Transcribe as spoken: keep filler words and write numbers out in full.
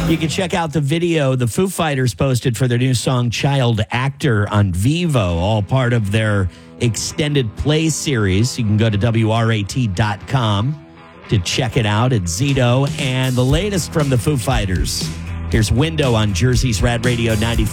You can check out the video the Foo Fighters posted for their new song Child Actor on Vivo, all part of their extended play series. You can go to W R A T dot com to check it out at Zito. And the latest from the Foo Fighters. Here's Window on Jersey's Rad Radio ninety-five.